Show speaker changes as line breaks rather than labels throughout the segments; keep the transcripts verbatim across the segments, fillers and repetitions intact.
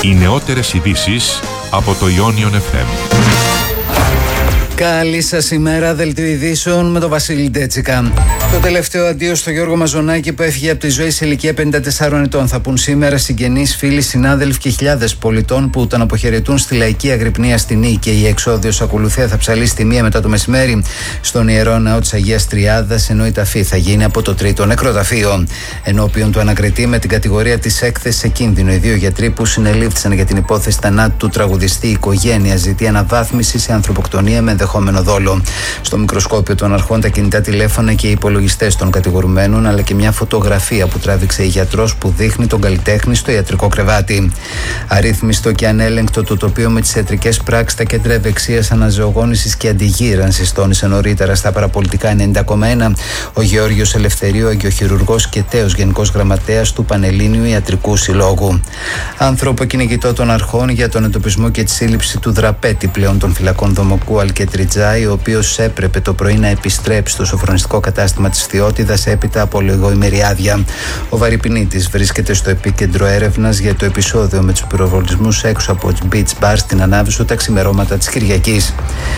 Οι νεότερες ειδήσεις από το Ionion εφ εμ.
Καλή σας ημέρα, δελτίο ειδήσεων με τον Βασίλη Ντέτσικα. Το τελευταίο αντίο στο Γιώργο Μαζονάκη που έφυγε από τη ζωή σε ηλικία πενήντα τεσσάρων ετών θα πουν σήμερα συγγενείς, φίλοι, συνάδελφοι και χιλιάδες πολιτών που τον αποχαιρετούν στη λαϊκή αγρυπνία στη Νίκη. Η εξόδιος ακολουθία θα ψαλεί στη μία μετά το μεσημέρι στον ιερό ναό της Αγίας Τριάδας, ενώ η ταφή θα γίνει από το τρίτο νεκροταφείο. Ενώπιον του ανακριτή με την κατηγορία της έκθεσης σε κίνδυνο, οι δύο γιατροί που συνελήφθησαν για την υπόθεση θανάτου του τραγουδιστή, η οικογένεια ζητεί αναβάθμιση σε ανθρωποκτονία με ενδεχόμενο δόλο. Στο μικροσκόπιο των αρχών τα κινητά τηλέφωνα και οι υπολογιστές των κατηγορουμένων, αλλά και μια φωτογραφία που τράβηξε η γιατρός που δείχνει τον καλλιτέχνη στο ιατρικό κρεβάτι. Αρρύθμιστο και ανέλεγκτο το τοπίο με τις ιατρικές πράξεις στα κέντρα ευεξίας, αναζωογόνησης και αντιγύρανσης, τόνισε νωρίτερα στα παραπολιτικά ενενήντα κόμμα ένα ο Γεώργιος Ελευθερίου, αγκιοχειρουργός και τέος γενικός γραμματέας του Πανελλήνιου Ιατρικού Συλλόγου. Άνθρωπο κυνηγητό των αρχών για τον εντοπισμό και τη σύλληψη του δραπέτη πλέον των φυλακών Δομοκού και Τριτζάη, ο οποίος έπρεπε το πρωί να επιστρέψει στο σοφρονιστικό κατάστημα της Θεότιδας έπειτα από λιγοήμερη άδεια. Ο Βαρυπινίτης βρίσκεται στο επίκεντρο έρευνας για το επεισόδιο με τους πυροβολισμούς έξω από τις beach bars στην Ανάβησο τα ξημερώματα της Κυριακής.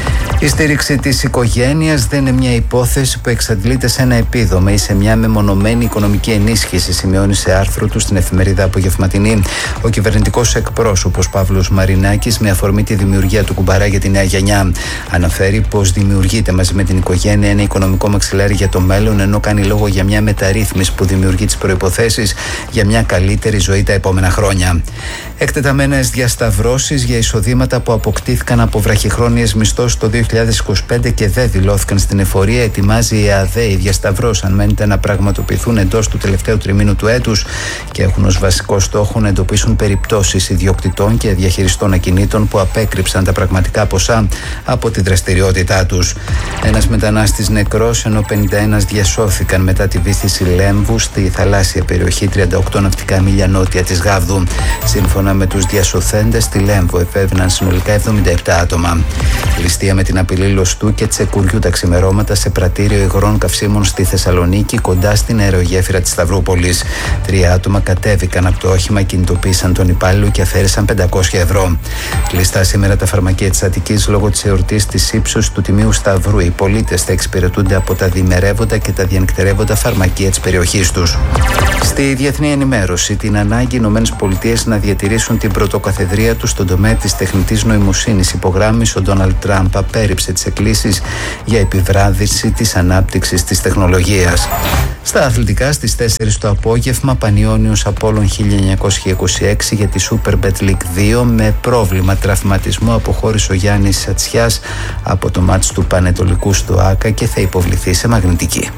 Η στήριξη της οικογένειας δεν είναι μια υπόθεση που εξαντλείται σε ένα επίδομα ή σε μια μεμονωμένη οικονομική ενίσχυση, σημειώνει σε άρθρο του στην εφημερίδα Απογευματινή ο κυβερνητικός εκπρόσωπος Παύλος Μαρινάκης με αφορμή τη δημιουργία του κουμπαρά για τη νέα γενιά. Αναφέρει πως δημιουργείται μαζί με την οικογένεια ένα οικονομικό μαξιλάρι για το μέλλον, ενώ κάνει λόγο για μια μεταρρύθμιση που δημιουργεί τις προϋποθέσεις για μια καλύτερη ζωή τα επόμενα χρόνια. Εκτεταμένες διασταυρώσεις για εισοδήματα που αποκτήθηκαν από βραχυχρόνιες μισθώσεις το δύο χιλιάδες είκοσι πέντε και δεν δηλώθηκαν στην εφορία, ετοιμάζει η ΕΑΔΕ. Οι διασταυρώσεις αναμένεται να πραγματοποιηθούν εντός του τελευταίου τριμήνου του έτους και έχουν ως βασικό στόχο να εντοπίσουν περιπτώσεις ιδιοκτητών και διαχειριστών ακινήτων που απέκρυψαν τα πραγματικά ποσά από τη δραστηριότητά τους. Ένας μετανάστης νεκρός, ενώ πενήντα ένα διασώθηκαν μετά τη βύθιση Λέμβου στη θαλάσσια περιοχή τριάντα οκτώ ναυτικά μίλια νότια της Γάβδου. Σύμφωνα με τους διασωθέντες, στη Λέμβο επέβαιναν συνολικά εβδομήντα επτά άτομα. Ληστεία με την απειλή λωστού και τσεκουριού τα ξημερώματα σε πρατήριο υγρών καυσίμων στη Θεσσαλονίκη, κοντά στην αερογέφυρα της Σταυρούπολης. Τρία άτομα κατέβηκαν από το όχημα, κινητοποίησαν τον υπάλληλο και αφαίρεσαν πεντακόσια ευρώ. Κλειστά σήμερα τα φαρμακεία της Αττικής λόγω της εορτής της ύψους του Τιμίου Σταυρού. Οι πολίτες θα εξυπηρετούνται από τα διημερεύοντα και τα διανυκτερεύοντα φαρμακεία της περιοχής τους. Στη διεθνή ενημέρωση, την ανάγκη οι ΗΠΑ να διατηρήσουν την πρωτοκαθεδρία τους στον τομέα της τεχνητής νοημοσύνης υπογράμμισε ο Ντόναλντ Τραμπ, απέρριψε τις εκκλήσεις για επιβράδυση της ανάπτυξης της τεχνολογίας. Στα αθλητικά, στις τέσσερις το απόγευμα, Πανιώνιος Απόλλων χίλια εννιακόσια είκοσι έξι για τη Super Bet League δύο, με πρόβλημα τραυματισμού αποχώρησε ο Γιάννης Σατσιάς από το μάτς του Πανετολικού στο Άκα και θα υποβληθεί σε μαγνητική.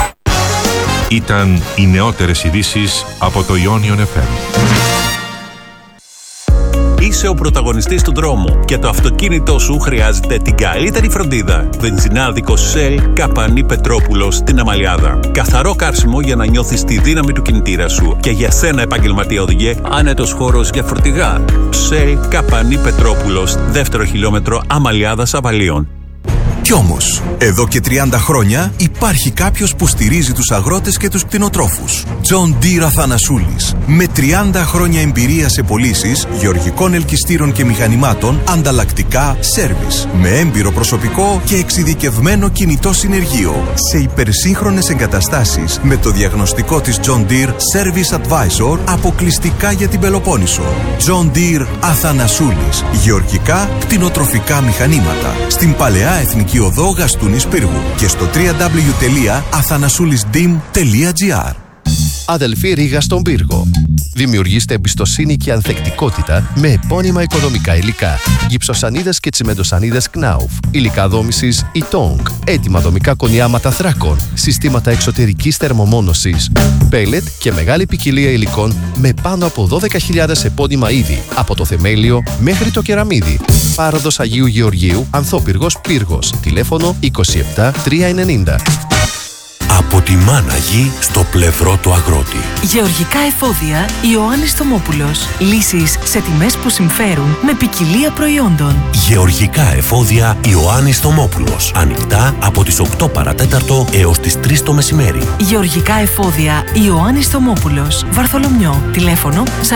Ήταν οι νεότερες ειδήσεις από το Ionion εφ εμ.
Είσαι ο πρωταγωνιστής του δρόμου και το αυτοκίνητό σου χρειάζεται την καλύτερη φροντίδα. Βενζινάδικο Shell Καπανή Πετρόπουλος στην Αμαλιάδα. Καθαρό καύσιμο για να νιώθεις τη δύναμη του κινητήρα σου. Και για σένα, επαγγελματία οδηγέ, άνετος χώρος για φορτηγά. Shell Καπανή Πετρόπουλος, δεύτερο χιλιόμετρο Αμαλιάδας Αβαλίων.
Κι όμως, εδώ και τριάντα χρόνια υπάρχει κάποιος που στηρίζει τους αγρότες και τους κτηνοτρόφους. John Deere Αθανασούλης. Με τριάντα χρόνια εμπειρία σε πωλήσεις γεωργικών ελκυστήρων και μηχανημάτων, ανταλλακτικά, σέρβις. Με έμπειρο προσωπικό και εξειδικευμένο κινητό συνεργείο. Σε υπερσύγχρονες εγκαταστάσεις με το διαγνωστικό της John Deere Service Advisor αποκλειστικά για την Πελοπόννησο. John Deere Αθανασούλης. Γεωργικά, κτηνοτροφικά μηχανήματα. Στην Παλαιά Εθνική Οδό Γαστούνης Πύργου και στο double-u double-u double-u τελεία αθανασούλισdim τελεία gr.
Αδελφή Ρήγα στον Πύργο. Δημιουργήστε εμπιστοσύνη και ανθεκτικότητα με επώνυμα οικοδομικά υλικά. Γυψοσανίδες και τσιμεντοσανίδες Knauf. Υλικά δόμησης Itong. Έτοιμα δομικά κονιάματα θράκων. Συστήματα εξωτερικής θερμομόνωσης. Πέλετ και μεγάλη ποικιλία υλικών με πάνω από δώδεκα χιλιάδες επώνυμα είδη. Από το θεμέλιο μέχρι το κεραμίδι. Πάροδος Αγίου Γεωργίου, Ανθόπυργος Πύργος. Τηλέφωνο είκοσι επτά τριακόσια ενενήντα.
Από τη μάνα γη στο πλευρό του αγρότη.
Γεωργικά εφόδια Ιωάννης Θωμόπουλος. Λύσεις σε τιμές που συμφέρουν με ποικιλία προϊόντων.
Γεωργικά εφόδια Ιωάννης Θωμόπουλος. Ανοιχτά από τις οκτώ παρατέταρτο έως τις τρεις το μεσημέρι.
Γεωργικά εφόδια Ιωάννης Θωμόπουλος. Βαρθολομιό. Τηλέφωνο